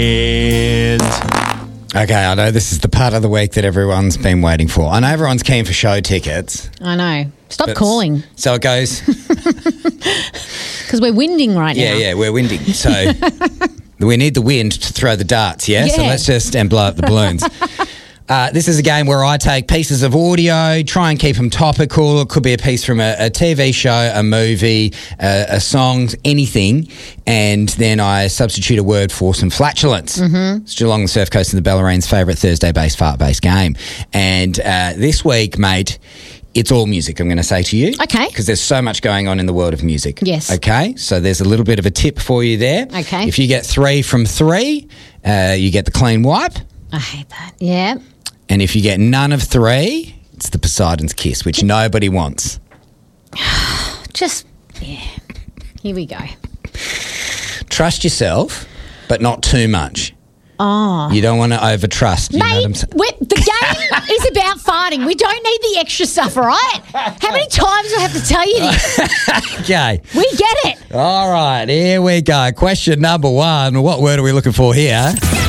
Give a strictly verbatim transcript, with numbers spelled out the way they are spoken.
Okay, I know this is the part of the week that everyone's been waiting for. I know everyone's keen for show tickets. I know. Stop calling. So it goes. Because we're winding right Yeah, now. yeah, we're winding. So we need the wind to throw the darts, yeah? So Yeah. let's just, and blow up the balloons. Uh, this is a game where I take pieces of audio, try and keep them topical. It could be a piece from a, a T V show, a movie, a, a song, anything, and then I substitute a word for some flatulence. Mm-hmm. It's Geelong, the Surf Coast, and the Bellarine's favourite Thursday-based fart-based game. And uh, this week, mate, it's all music, I'm going to say to you. Okay. Because there's so much going on in the world of music. Yes. Okay, so there's a little bit of a tip for you there. Okay. If you get three from three, uh, you get the clean wipe. I hate that. Yeah. And if you get none of three, it's the Poseidon's kiss, which nobody wants. Just, yeah. Here we go. Trust yourself, but not too much. Oh. You don't want to over-trust. You know what I'm Mate, saying? we're- the game is about farting. We don't need the extra stuff, all right? How many times do I have to tell you this? Okay. We get it. All right, here we go. Question number one. What word are we looking for here?